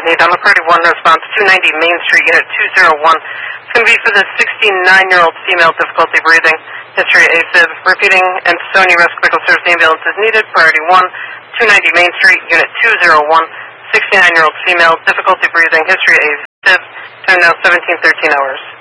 need. I'm a priority 1 response, 290 Main Street, Unit 201. It's going to be for the 69-year-old female, difficulty breathing, history AFib. Repeating, Ansonia Rescue Medical Service ambulance is needed, priority 1, 290 Main Street, Unit 201. 69-year-old female, difficulty breathing, history AFib. Time now 17:13 hours.